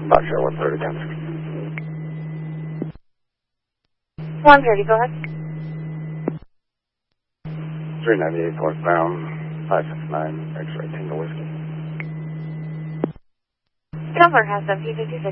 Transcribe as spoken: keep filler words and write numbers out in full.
Not sure, one thirty, ten sixty. one thirty, go ahead. three ninety-eight northbound, five six nine, X-ray, Tango Whiskey. Silver has a P fifty-six.